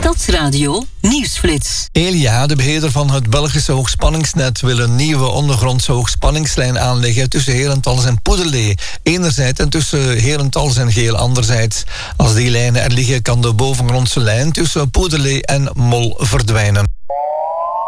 Stadsradio Nieuwsflits. Elia, de beheerder van het Belgische hoogspanningsnet, wil een nieuwe ondergrondse hoogspanningslijn aanleggen tussen Herentals en Poederlee enerzijds en tussen Herentals en Geel anderzijds. Als die lijnen er liggen, kan de bovengrondse lijn tussen Poederlee en Mol verdwijnen.